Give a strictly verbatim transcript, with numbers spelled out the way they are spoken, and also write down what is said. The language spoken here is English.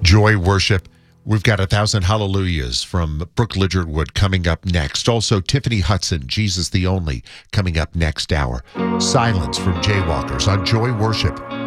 Joy Worship. We've got a thousand hallelujahs from Brooke Lidgerwood coming up next. Also, Tiffany Hudson, Jesus the Only, coming up next hour. Silence from Jaywalkers on Joy Worship.